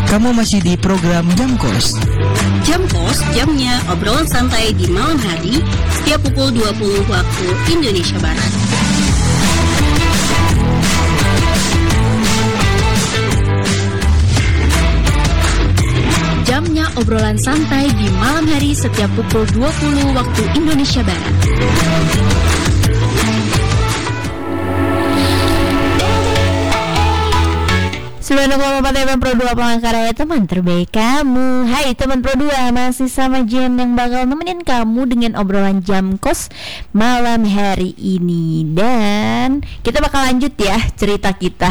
Kamu masih di program Jamkos. Jamkos, jamnya obrolan santai di malam hari setiap pukul 20 waktu Indonesia Barat. Jamnya obrolan santai di malam hari setiap pukul 20 waktu Indonesia Barat. 90,4 FM Pro 2 Palangkaraya, teman terbaik kamu. Hai teman Pro 2, masih sama Jen yang bakal nemenin kamu dengan obrolan Jamkos malam hari ini. Dan kita bakal lanjut ya cerita kita.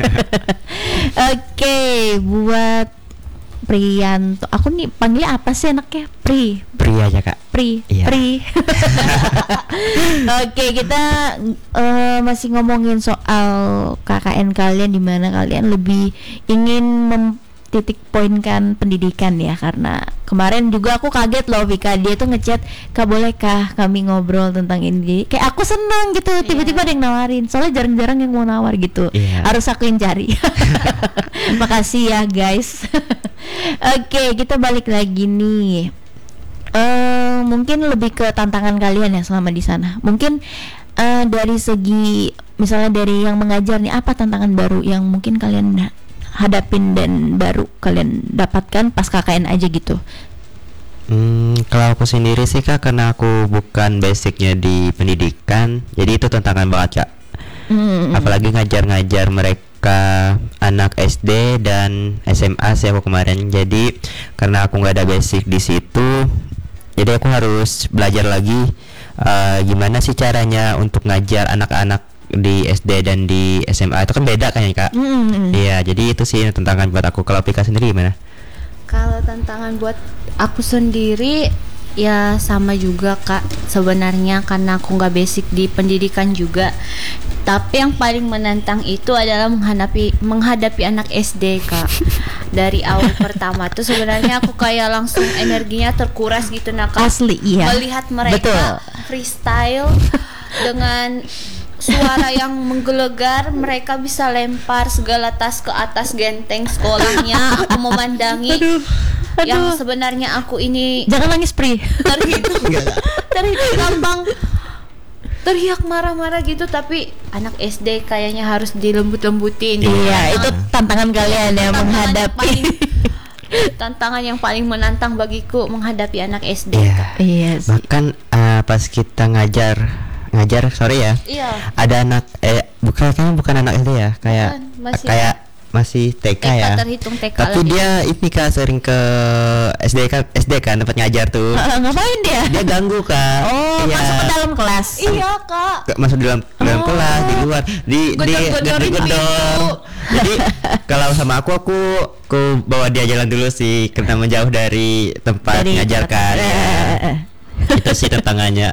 Oke, buat Priyanto, aku nih panggilnya apa sih enaknya? Pri aja kak. Pri. Iya. Oke, kita masih ngomongin soal KKN kalian, di mana kalian lebih ingin titik poinkan pendidikan ya. Karena kemarin juga aku kaget loh Vika, dia tuh ngechat, "Kak, bolehkah kami ngobrol tentang ini?" Kayak aku seneng gitu, tiba-tiba ada yang nawarin. Soalnya jarang-jarang yang mau nawar gitu. Harus aku yang cari. Makasih ya guys. Oke, kita balik lagi nih. Mungkin lebih ke tantangan kalian ya selama di sana. Mungkin dari segi misalnya dari yang mengajar nih, apa tantangan baru yang mungkin kalian hadapin dan baru kalian dapatkan pas KKN aja gitu? Kalau aku sendiri sih kak, karena aku bukan basicnya di pendidikan, jadi itu tantangan banget kak. Apalagi ngajar mereka anak SD dan SMA sih aku kemarin. Jadi karena aku nggak ada basic di situ, jadi aku harus belajar lagi gimana sih caranya untuk ngajar anak-anak di SD dan di SMA. Itu kan beda kan ya kak. Iya, jadi itu sih tantangan buat aku. Kalau Pika sendiri gimana? Kalau tantangan buat aku sendiri ya sama juga kak sebenarnya, karena aku nggak basic di pendidikan juga. Tapi yang paling menantang itu adalah menghadapi anak SD kak. Dari awal pertama tuh sebenarnya aku kayak langsung energinya terkuras gitu kak. Asli iya. Melihat mereka freestyle dengan suara yang menggelegar, mereka bisa lempar segala tas ke atas genteng sekolahnya. Aku memandangi yang sebenarnya aku ini jangan nangis Pri. terhitung gampang teriak marah-marah gitu, tapi anak SD kayaknya harus dilembut-lembutin. Iya, itu tantangan kalian ya menghadapi. Tantangan yang paling menantang bagiku menghadapi anak SD. Iya. Bahkan pas kita ngajar sorry ya. Iya. Ada anak bukan anak SD ya, kayak masih TK ya. Terhitung TK tapi lagi. Dia ini kak sering ke SD kan tempat ngajar tuh. Ngapain dia? Dia ganggu kak. Masuk ke dalam kelas. Iya kak. Masuk di dalam kelas, di luar, di gedor. Jadi kalau sama aku bawa dia jalan dulu sih, karena menjauh dari tempat ngajarkan. Itu sih tantangannya.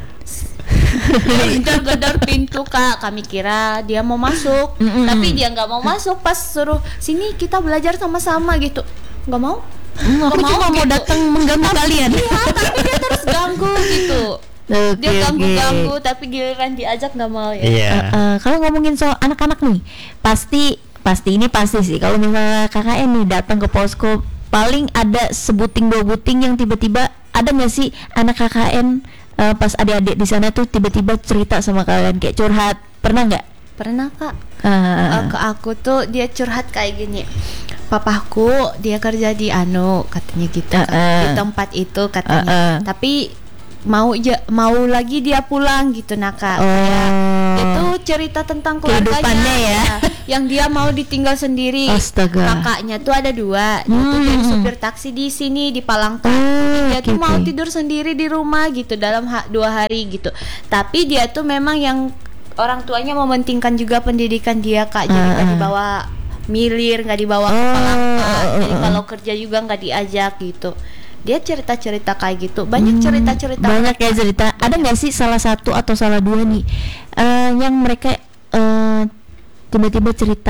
Gedor pintu kak, kami kira dia mau masuk, tapi dia nggak mau masuk. Pas suruh sini kita belajar sama-sama gitu, nggak mau. Aku cuma mau datang mengganggu kalian. Iya, tapi dia terus ganggu gitu. Dia ganggu, tapi giliran diajak nggak mau ya. Iya. Kalau ngomongin soal anak-anak nih, pasti sih kalau misalnya KKN nih datang ke posko, paling ada sebuting dua buting yang tiba-tiba ada nggak sih anak KKN pas adik-adik di sana tuh tiba-tiba cerita sama kalian kayak curhat, pernah nggak? Pernah kak. Ke aku tuh dia curhat kayak gini, papaku dia kerja di katanya gitu di tempat itu katanya, tapi mau lagi dia pulang gitu kak. Itu cerita tentang keluarganya ya. Yang dia mau ditinggal sendiri. Astaga. Kakaknya tuh ada dua, dia tuh jadi supir taksi di sini di Palangka. Dia tuh mau tidur sendiri di rumah gitu dalam 2 hari gitu. Tapi dia tuh memang yang orang tuanya mementingkan juga pendidikan dia kak. Jadi nggak dibawa milir, nggak dibawa ke Palangka. Jadi kalau kerja juga nggak diajak gitu. Dia cerita-cerita kayak gitu. Banyak cerita-cerita. Banyak ya cerita. Ada nggak sih salah satu atau salah dua nih yang mereka tiba-tiba cerita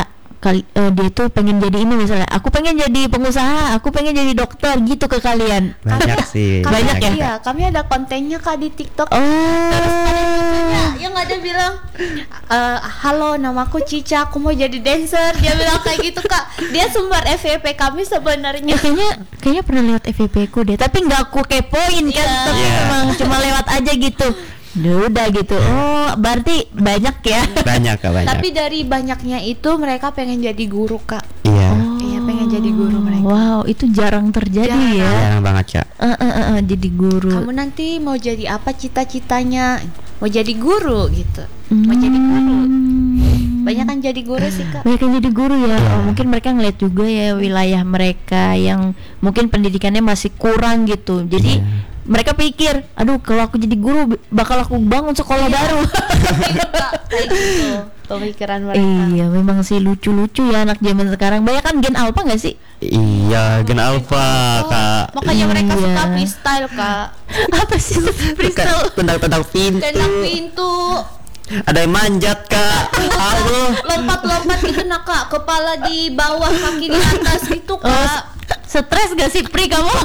dia tuh pengen jadi ini, misalnya aku pengen jadi pengusaha, aku pengen jadi dokter gitu ke kalian? Banyak sih. Banyak ya? Iya, kami ada kontennya Kak di TikTok. Oh. Yang ada bilang, halo namaku Cica, aku mau jadi dancer. Dia bilang kayak gitu Kak. Dia sumber FYP kami sebenarnya. Kayaknya pernah lewat FYP ku deh, tapi nggak aku kepoin kan, Iya. tapi Iya. emang cuma lewat aja gitu. Udah gitu. Oh, berarti banyak ya. Banyak Kak, banyak. Tapi dari banyaknya itu mereka pengen jadi guru Kak. Iya. Iya, pengen jadi guru mereka. Wow, itu jarang terjadi Jarang. ya. Jarang banget Kak. Jadi guru. Kamu nanti mau jadi apa cita-citanya? Mau jadi guru gitu. Mau jadi guru. Banyak kan jadi guru sih Kak. Mereka jadi guru ya. Oh, mungkin mereka ngeliat juga ya wilayah mereka yang mungkin pendidikannya masih kurang gitu. Jadi mereka pikir, aduh kalau aku jadi guru bakal aku bangun sekolah baru. Kayak gitu pemikiran mereka. Iya, memang sih lucu-lucu ya anak zaman sekarang. Banyak kan gen alpha nggak sih? Iya, Gen Alpha Kak. Makanya mereka Iya. suka freestyle Kak. Apa sih freestyle? Tendang-tendang pintu. Tendang pintu, Ada yang manjat Kak. Aduh. lompat-lompat gitu nah Kak. Kepala di bawah, kaki di atas gitu Oh, Kak. stres gak sih Pri kamu?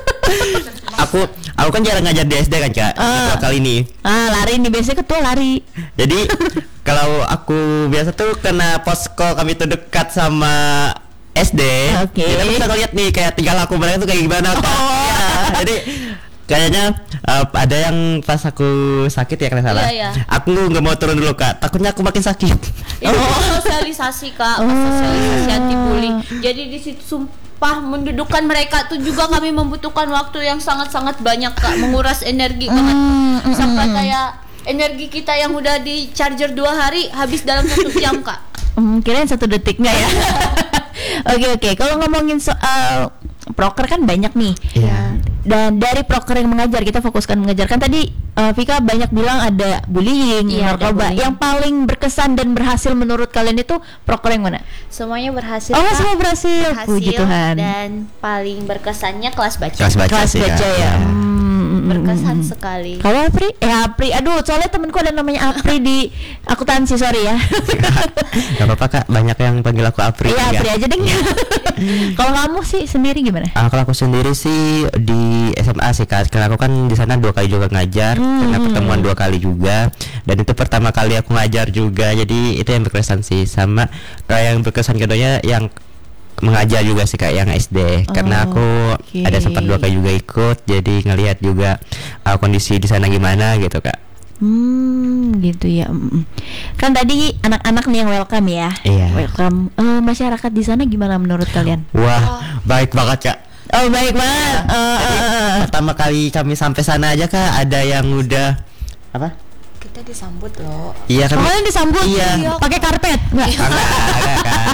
Aku kan jarang ngajar di SD kan Kak. Ketua kali ini. Lari nih, biasanya ketua lari. Jadi kalau aku biasa tuh kena posko kami tuh dekat sama SD. Oke. Kita bisa ngeliat nih kayak tinggal aku mereka tuh kayak gimana Kak. Ya, jadi kayaknya ada yang pas aku sakit ya kalau nggak salah. Iya. Aku nggak mau turun dulu Kak. Takutnya aku makin sakit. Itu sosialisasi Kak, sosialisasi anti bully. Jadi di situ sumpah mendudukan mereka tuh juga kami membutuhkan waktu yang sangat-sangat banyak Kak, menguras energi banget. Sampai kayak energi kita yang udah di charger 2 hari habis dalam 1 jam Kak. Kirain 1 detik nggak ya? Oke. Kalau ngomongin soal proker kan banyak nih. Iya. Dan dari proker yang mengajar, kita fokuskan mengajar. Kan tadi Vika banyak bilang ada bullying, Iya, ada narkoba. bullying. Yang paling berkesan dan berhasil menurut kalian itu proker yang mana? Semuanya berhasil. Oh, Kak. semua berhasil. Puji Tuhan. Dan paling berkesannya kelas baca. Kelas baca Kelas sih Kak. baca ya. Iya. Berkesan sekali. Kalau Apri? Apri. Aduh, soalnya temenku ada namanya Apri di akuntansi, sorry ya. Gak apa-apa Kak, banyak yang panggil aku Apri. Iya, juga. Apri aja deh. Kalau kamu sih sendiri gimana? Kalau aku sendiri sih di SMA sih Kak, karena aku kan di sana 2 kali juga ngajar, karena pertemuan 2 kali juga, dan itu pertama kali aku ngajar juga, jadi itu yang berkesan sih. Sama kayak yang berkesan keduanya yang mengajar juga sih Kak, yang SD, karena aku oke. ada sempat 2 kali juga ikut, jadi ngelihat juga kondisi di sana gimana gitu Kak. Gitu ya. Kan tadi anak-anak nih yang welcome ya. Iya. Welcome. Masyarakat di sana gimana menurut kalian? Wah, baik banget Kak. Oh, baik banget. Pertama kali kami sampai sana aja Kak, ada yang udah apa? Kita disambut loh. Iya kan? Kalian disambut Iya. pakai karpet? Enggak. Enggak kan.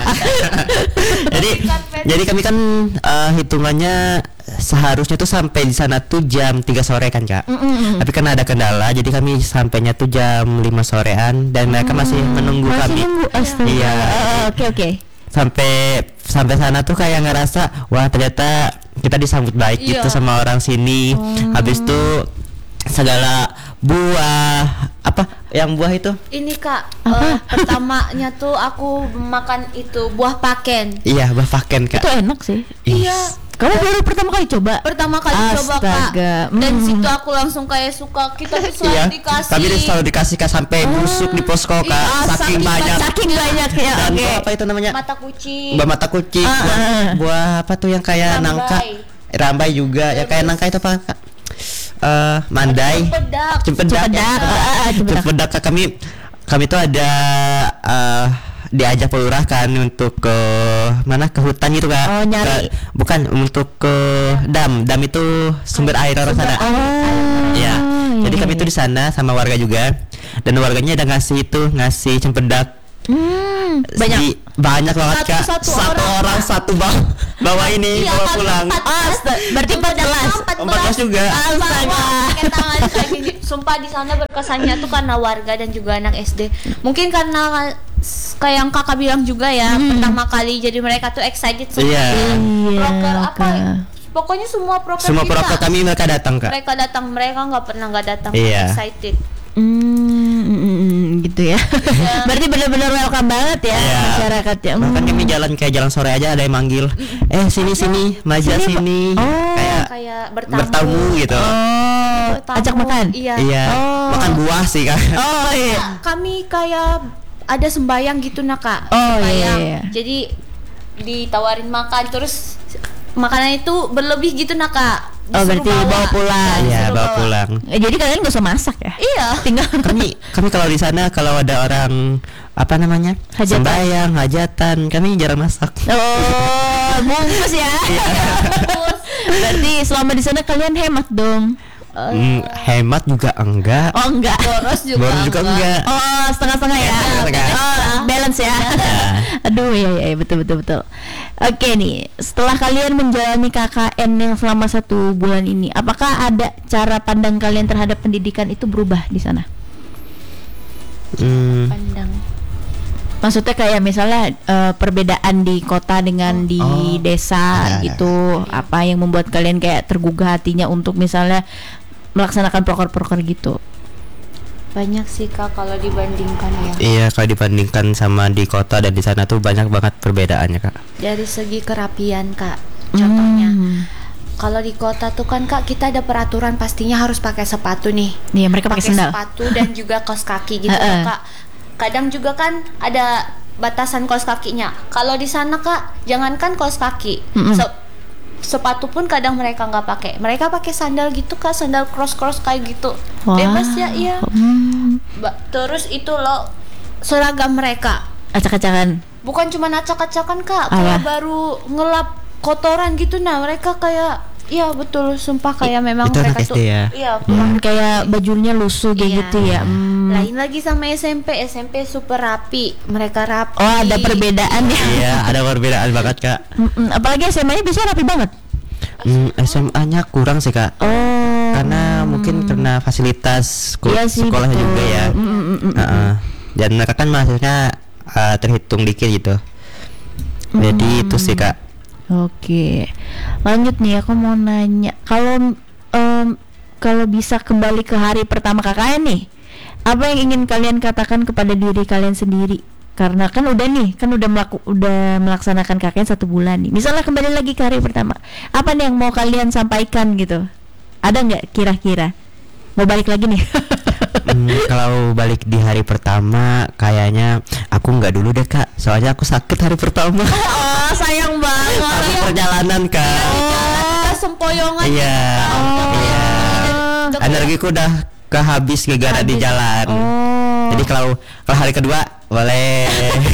jadi kami kan hitungannya seharusnya tuh sampai di sana tuh jam 3 sore kan Kak. Tapi karena ada kendala jadi kami sampainya tuh jam 5 sorean dan mereka masih menunggu Masih kami. nunggu, astaga. Iya. Oke. Sampai sana tuh kayak ngerasa wah ternyata kita disambut baik gitu Iya. sama orang sini. Habis itu segala buah apa yang buah itu? Ini Kak, pertamanya tuh aku makan itu buah paken. Iya, buah paken Kak. Itu enak sih. Iya. Kamu baru pertama kali coba? Pertama kali coba Kak. Astaga. Dan situ aku langsung kayak suka. Kita tuh selalu Iya, dikasih. tapi dia selalu dikasih Kak sampai busuk di posko Kak, Iya, saking saking banyak. Saking banyak ya. Dan Oke. buah apa itu namanya? mata kucing. Buah mata kucing. Buah apa tuh yang kayak Rambai. nangka? Rambai juga. Ya kayak nangka itu apa Kak? Mandai. Cempedak. Cempedak. Cempedak Kak, kami tuh ada diajak pelurah kan untuk ke mana, ke hutan gitu Kak. Oh, nyari. Bukan untuk ke dam itu sumber air orang sana. Ya. Jadi kami tuh di sana sama warga juga, dan warganya ada ngasih cempedak. Banyak banget Kak. Satu orang satu bawa ini Iya, bawa kan, pulang. Berarti 14. 14 juga. Bawa pakai tangan kayak gini. Sumpah di sana berkesannya tuh karena warga dan juga anak SD. Mungkin karena kayak yang kakak bilang juga ya, pertama kali jadi mereka tuh excited sekali. Iya. Proker apa? Kak. Pokoknya semua proker Semua kita. proker kami mereka datang Kak. Mereka datang, mereka nggak pernah nggak datang. Iya. Excited. Gitu ya. Berarti benar-benar welcome banget ya Iya. masyarakatnya. Bahkan kami jalan kayak jalan sore aja ada yang manggil, sini maju Sini, sini, Oh. Kayak bertamu gitu. Oh, Bertamu, ajak makan. Iya. Iya, Oh. makan buah sih kan. Oh iya. Kami kayak ada sembayang gitu nah Kak. Oh, Sembayang. iya. Jadi ditawarin makan terus makanan itu berlebih gitu nah Kak. Oh, Disuruh berarti bawa pulang. Iya, disuruh bawa pulang. Jadi kalian gak usah masak ya? Iya. Tinggal Kami kalau di sana kalau ada orang apa namanya? Hajatan. Sembayang, hajatan, kami jarang masak. Oh, bungkus ya. Berarti selama di sana kalian hemat dong. Hemat juga enggak. Oh enggak. Boros juga enggak. Oh setengah-setengah ya. Setengah-setengah. Oh, balance ya. Aduh ya betul. Oke nih, setelah kalian menjalani KKN yang selama 1 bulan ini, apakah ada cara pandang kalian terhadap pendidikan itu berubah di sana? Pandang. Maksudnya kayak misalnya perbedaan di kota dengan di desa Ya. gitu, apa yang membuat kalian kayak tergugah hatinya untuk misalnya melaksanakan proker-proker gitu? Banyak sih Kak kalau dibandingkan ya. Iya, kalau dibandingkan sama di kota dan di sana tuh banyak banget perbedaannya, Kak. Dari segi kerapian Kak. Contohnya kalau di kota tuh kan Kak kita ada peraturan pastinya harus pakai sepatu nih. Nih mereka pakai sendal. Sepatu dan juga kaos kaki gitu ya, Kak. Kadang juga kan ada batasan kaos kakinya. Kalau di sana Kak, jangankan kaos kaki, sepatu pun kadang mereka nggak pakai. Mereka pakai sandal gitu Kak, sandal cross kayak gitu. Wah. Bebas ya, iya. Terus itu loh seragam mereka. Acak-acakan. Bukan cuma acak-acakan Kak, Apa? kayak baru ngelap kotoran gitu. Nah mereka kayak, iya betul, sumpah kayak memang Itu mereka anak tuh, SD ya? iya kurang. Kayak bajunya lusuh kayak Iya. gitu ya. Lain lagi sama SMP super rapi, mereka rapi. Oh ada perbedaan ya. Iya, ada perbedaan banget, Kak. Apalagi SMA-nya biasanya rapi banget. SMA-nya kurang sih, Kak. Oh. Karena mungkin karena fasilitas Iya sih, sekolahnya betul. juga ya. Dan mereka kan mahasiswanya terhitung dikit gitu. Jadi itu sih, Kak. Oke. Lanjut nih, aku mau nanya, kalau bisa kembali ke hari pertama KKN nih, apa yang ingin kalian katakan kepada diri kalian sendiri? Karena kan udah melaksanakan KKN 1 bulan nih. Misalnya kembali lagi ke hari pertama, apa nih yang mau kalian sampaikan gitu? Ada nggak kira-kira? Mau balik lagi nih? Kalau balik di hari pertama, kayaknya aku nggak dulu deh, Kak. Soalnya aku sakit hari pertama. Oh sayang banget. Aku perjalanan, Kak. Kita sempoyongan. Iya. Iya. Energiku udah kehabis gara-gara di jalan. Jadi kalau hari kedua boleh.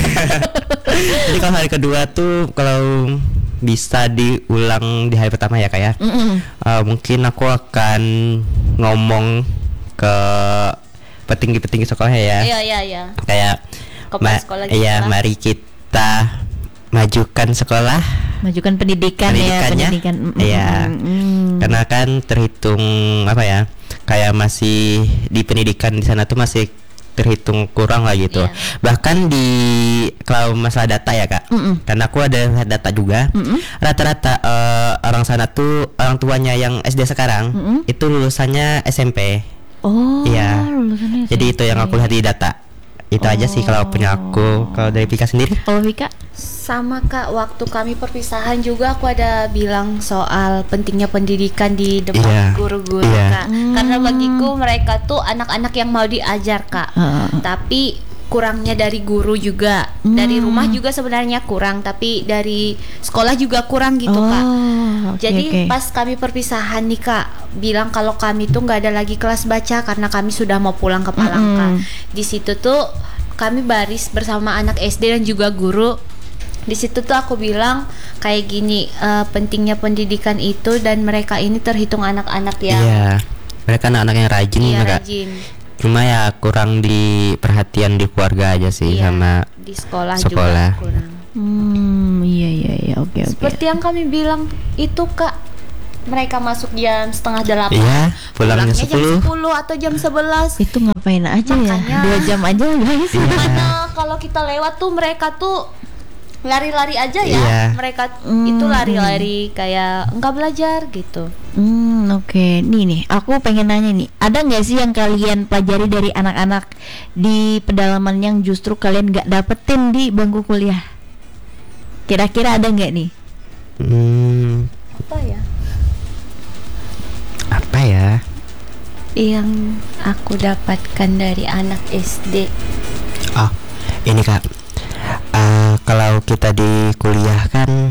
Jadi kalau hari kedua tuh kalau bisa diulang di hari pertama ya, Kak ya. Mungkin aku akan ngomong ke petinggi-petinggi sekolahnya ya. Iya. Kayak Kepala sekolah gitu iya, lah. mari kita majukan sekolah. Majukan pendidikan ya, Pendidikannya. pendidikan. Iya. Karena kan terhitung apa ya? Kayak masih di pendidikan di sana tuh masih terhitung kurang lah gitu. Iya. Bahkan di kalau masalah data ya, Kak. Karena aku ada data juga. Rata-rata orang sana tuh orang tuanya yang SD sekarang itu lulusannya SMP. Oh, Iya. lulusannya Jadi itu yang aku lihat di data. Itu aja sih kalau punya aku. Kalau dari Pika sendiri? Kalau Vika? Sama Kak, waktu kami perpisahan juga aku ada bilang soal pentingnya pendidikan di depan Iya. guru-guru Iya. Kak. Karena bagiku mereka tuh anak-anak yang mau diajar Kak. Tapi kurangnya dari guru juga. Dari rumah juga sebenarnya kurang, tapi dari sekolah juga kurang gitu Kak. Jadi pas kami perpisahan nih Kak, bilang kalau kami tuh nggak ada lagi kelas baca karena kami sudah mau pulang ke Palangka. Di situ tuh kami baris bersama anak SD dan juga guru. Di situ tuh aku bilang kayak gini, pentingnya pendidikan itu dan mereka ini terhitung anak-anak yang Iya. Mereka anak-anak yang rajin, iya, Kak. rajin. Cuma ya kurang di perhatian di keluarga aja sih Iya, sama di sekolah sekolah. juga kurang. Iya, oke. Seperti yang kami bilang itu Kak, mereka masuk jam 7:30. Iya, pulangnya jam 10. 10 atau jam 11. Itu ngapain aja Makanya. ya? 2 jam aja guys. Mana kalau kita lewat tuh mereka tuh lari-lari aja ya. Iya. Mereka itu lari-lari kayak enggak belajar gitu. Oke. Nih, aku pengen nanya nih, ada nggak sih yang kalian pelajari dari anak-anak di pedalaman yang justru kalian nggak dapetin di bangku kuliah? Kira-kira ada nggak nih? Apa ya? Apa ya? Yang aku dapatkan dari anak SD. Oh, ini Kak. Kalau kita di kuliah kan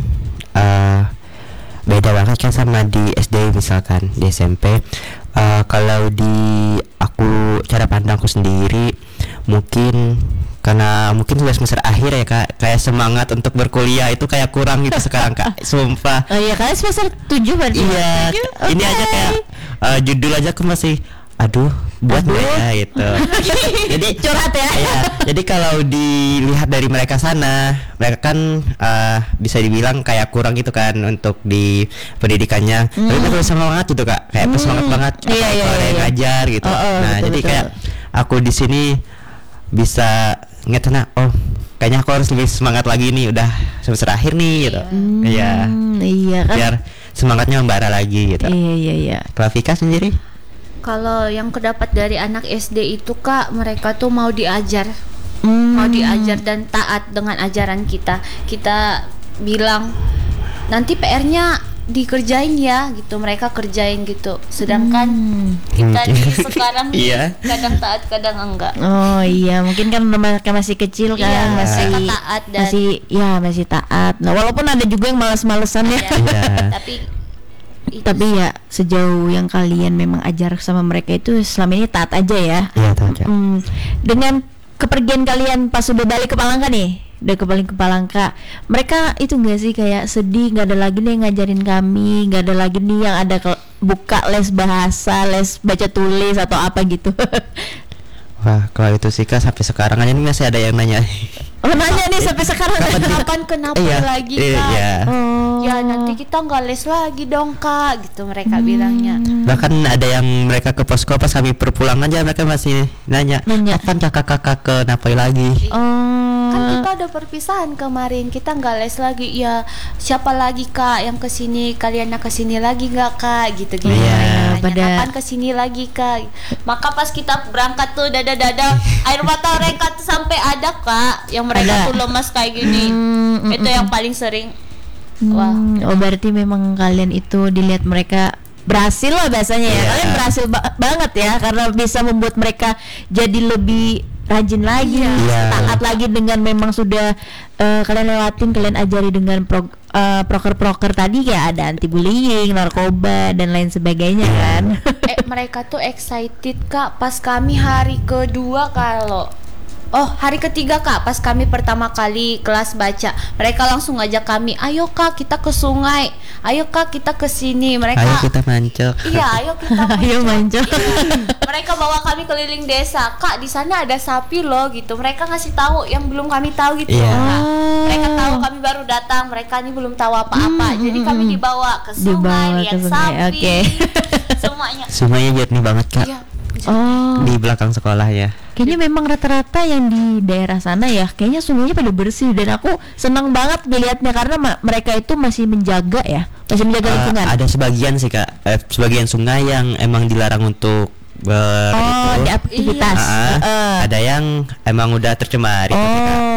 beda banget kan sama di SD misalkan, di SMP. Kalau di aku, cara pandangku sendiri, mungkin karena mungkin sudah semester akhir ya Kak, kayak semangat untuk berkuliah itu kayak kurang gitu sekarang Kak, sumpah. Oh iya, kalian semester 7 berarti. Iya, ini aja kayak judul aja aku masih buat mereka gitu. Jadi curhat ya. Iya, jadi kalau dilihat dari mereka sana, mereka kan bisa dibilang kayak kurang gitu kan untuk di pendidikannya. Tapi mereka semangat gitu Kak, kayak semangat banget Iya, ngajar gitu. Nah, betul, jadi betul. kayak aku di sini bisa ngetena, kayaknya aku harus lebih semangat lagi nih, udah semester akhir nih gitu. Iya. Iya kan. Biar semangatnya membara lagi gitu. Iya. Kalau Vika sendiri? Kalau yang kedapat dari anak SD itu Kak, mereka tuh mau diajar. Mau diajar dan taat dengan ajaran kita. Kita bilang nanti PR-nya dikerjain ya gitu, mereka kerjain gitu. Sedangkan kita di sekarang Iya. kadang taat kadang enggak. Oh iya, mungkin kan mereka masih kecil kan, Iya, masih mereka taat dan masih taat. Nah, walaupun ada juga yang malas-malesan ya. Iya. Tapi Ya sejauh yang kalian memang ajar sama mereka itu selama ini taat aja ya. Iya, tahu aja. Dengan kepergian kalian pas udah balik ke Palangka nih, udah balik ke Palangka, mereka itu nggak sih kayak sedih, nggak ada lagi nih yang ngajarin kami, nggak ada lagi nih yang ada buka les bahasa, les baca tulis atau apa gitu? Wah, kalau itu sih Kak, sampai sekarang aja nih masih ada yang nanya. Oh, nanya nih sampai sekarang. kenapa Iya, lagi Kak? Iya. Ya nanti kita nggak les lagi dong Kak, gitu mereka bilangnya. Bahkan ada yang mereka ke posko pas kami perpulang aja mereka masih nanya. Kapan kakak kenapa lagi? Kan kita ada perpisahan kemarin, kita nggak les lagi. Ya siapa lagi Kak yang kesini? Kalian kesini lagi nggak Kak? Gitu. Iya, Kapan kesini lagi Kak? Maka pas kita berangkat tuh dada air mata mereka tuh sampai ada Kak, yang mereka tuh lemas kayak gini. Itu yang paling sering. Wah. Oh berarti memang kalian itu dilihat mereka berhasil lah bahasanya ya. Kalian berhasil banget ya, karena bisa membuat mereka jadi lebih rajin lagi, taat lagi dengan memang sudah kalian lewatin, kalian ajari dengan proker-proker tadi ya, ada anti bullying, narkoba dan lain sebagainya kan. Mereka tuh excited Kak pas kami hari kedua hari ketiga Kak, pas kami pertama kali kelas baca, mereka langsung ngajak kami, ayo Kak kita ke sungai, ayo Kak kita ke sini. Mereka Ayo kita mancok. Iya, ayo kita Ayo mancok. Mereka bawa kami keliling desa, Kak di sana ada sapi loh gitu. Mereka ngasih tahu yang belum kami tahu gitu. Iya. Nah, mereka tahu kami baru datang, mereka ini belum tahu apa-apa. Jadi kami dibawa ke sungai, lihat sapi. Oke. Semuanya Jernih banget Kak. Iya. Di belakang sekolah ya. Kayaknya memang rata-rata yang di daerah sana ya, kayaknya sungainya pada bersih, dan aku senang banget melihatnya karena mereka itu masih menjaga ya, masih menjaga lingkungan. Ada sebagian sih Kak, sebagian sungai yang emang dilarang untuk di aktivitas. Ada yang emang udah tercemar itu sih, Kak.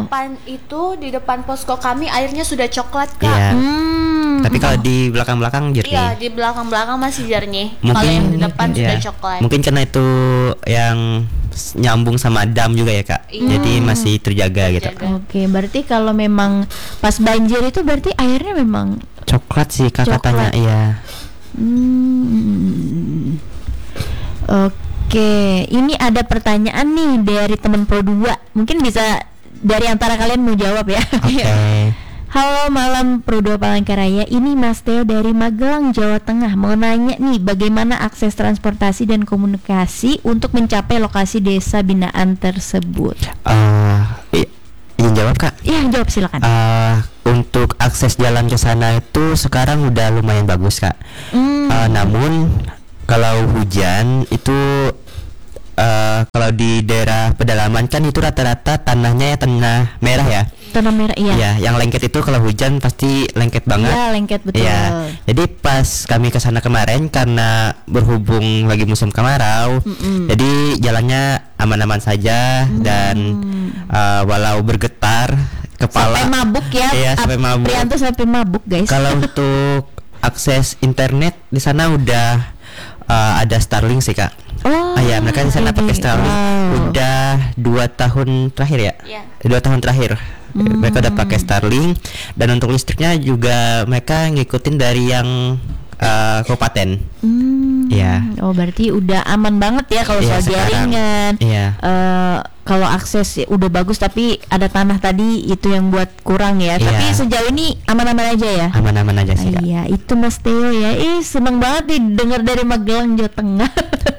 Di depan posko kami airnya sudah coklat Kak. Iya. Tapi kalau di belakang-belakang jernih. Iya, di belakang-belakang masih jernih. Mungkin Kalau yang di depan iya. sudah coklat. Mungkin karena itu yang nyambung sama dam juga ya Kak. Jadi masih terjaga gitu. Oke, berarti kalau memang pas banjir itu berarti airnya memang Coklat sih Kak katanya, iya. Oke, ini ada pertanyaan nih dari teman Pro 2. Mungkin bisa dari antara kalian mau jawab ya. Oke. Halo malam Pro 2 Palangkaraya, ini Mas Theo dari Magelang, Jawa Tengah. Mau nanya nih, bagaimana akses transportasi dan komunikasi untuk mencapai lokasi desa binaan tersebut? Ingin jawab Kak? Iya, jawab silakan. Untuk akses jalan ke sana itu sekarang udah lumayan bagus Kak. Namun kalau hujan itu kalau di daerah pedalaman kan itu rata-rata tanahnya ya tanah merah ya. Tanah merah, iya. Ya, yang lengket itu kalau hujan pasti lengket banget. Iya, lengket betul. Ya, jadi pas kami ke sana kemarin karena berhubung lagi musim kemarau, jadi jalannya aman-aman saja dan walau bergetar kepala. Sampai mabuk ya. Iya, sampai mabuk. Prianto sampai mabuk, guys. Kalau untuk akses internet di sana udah ada Starlink sih Kak. Oh, Ya mereka di sana pakai Starlink. wow. Udah 2 tahun terakhir ya. Iya. 2 tahun terakhir. Mereka udah pakai Starlink dan untuk listriknya juga mereka ngikutin dari yang kabupaten. Iya. Oh, berarti udah aman banget ya kalau Iya, soal sekarang. jaringan. Iya. Kalau akses ya udah bagus tapi ada tanah tadi itu yang buat kurang ya. Iya. Tapi sejauh ini aman-aman aja ya. Aman-aman aja sih Kak. Iya, itu Mas Theo ya. Seneng banget nih dengar dari Magelang, Jawa Tengah.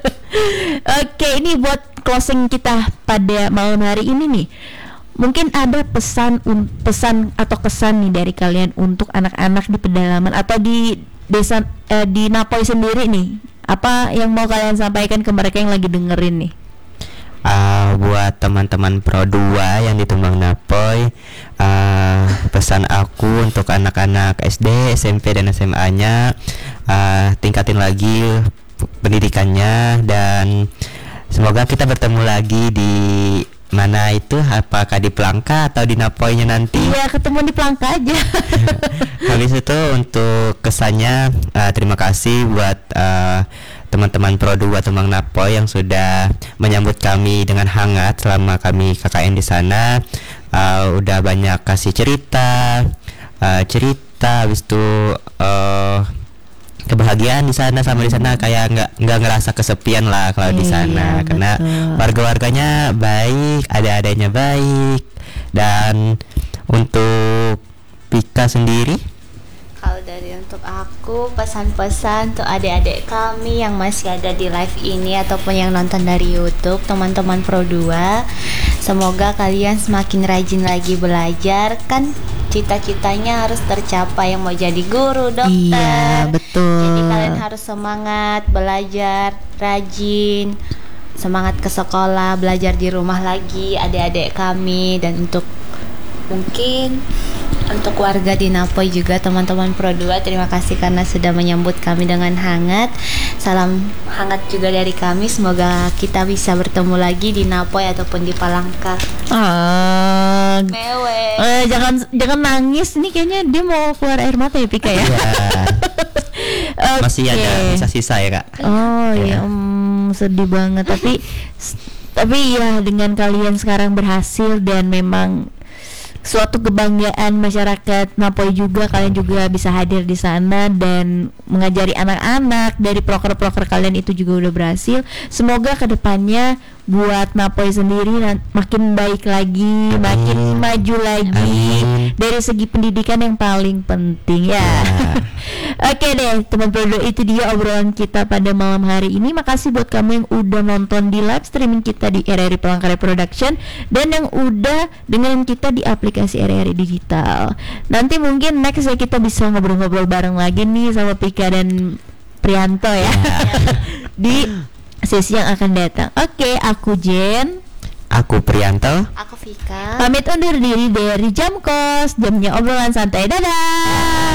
Oke, ini buat closing kita pada malam hari ini nih. Mungkin ada pesan atau kesan nih dari kalian untuk anak-anak di pedalaman atau di desa di Napoi sendiri nih. Apa yang mau kalian sampaikan ke mereka yang lagi dengerin nih? Buat teman-teman Pro 2 yang di Tumbang Napoi, pesan aku untuk anak-anak SD, SMP dan SMA-nya, tingkatin lagi pendidikannya dan semoga kita bertemu lagi di mana itu, apakah di Pelangka atau di Napoinya nanti. Iya, ketemu di Pelangka aja. Habis itu untuk kesannya, terima kasih buat teman-teman Pro 2 Tumbang Napoi yang sudah menyambut kami dengan hangat selama kami KKN di sana. Udah banyak kasih cerita, habis itu kebahagiaan di sana, sama di sana kayak nggak ngerasa kesepian lah kalau di sana. Iya, Karena betul. warga-warganya baik, ada-adanya baik. Dan untuk Pika sendiri, Kalau dari untuk aku, pesan-pesan untuk adik-adik kami yang masih ada di live ini ataupun yang nonton dari YouTube, teman-teman Pro 2, semoga kalian semakin rajin lagi belajar. Kan cita-citanya harus tercapai, yang mau jadi guru, dokter. Iya, betul. Jadi kalian harus semangat belajar, rajin, semangat ke sekolah, belajar di rumah lagi adik-adik kami. Dan untuk mungkin untuk warga di Napoi juga, teman-teman Pro 2, terima kasih karena sudah menyambut kami dengan hangat. Salam hangat juga dari kami. Semoga kita bisa bertemu lagi di Napoi ataupun di Palangka. Mewe. Jangan nangis nih, kayaknya dia mau keluar air mata ya Pika ya. masih Oke. ada sisa-sisa ya Kak. Oh Ya. iya, sedih banget. Tapi ya dengan kalian sekarang berhasil dan memang suatu kebanggaan masyarakat Napoi juga, kalian juga bisa hadir di sana dan mengajari anak-anak dari proker-proker kalian itu juga udah berhasil. Semoga kedepannya buat Napoi sendiri makin baik lagi, makin maju lagi. Amin. Dari segi pendidikan yang paling penting ya. Oke deh teman Pro, itu dia obrolan kita pada malam hari ini. Makasih buat kamu yang udah nonton di live streaming kita di RRI Palangkaraya Production dan yang udah dengerin kita di aplikasi RRI Digital. Nanti mungkin next ya kita bisa ngobrol-ngobrol bareng lagi nih sama Pika dan Prianto ya. Di sesi yang akan datang. Oke, aku Jen, Aku Prianto. Aku Vika. pamit undur diri dari Jamkos, jamnya obrolan santai. Dadah.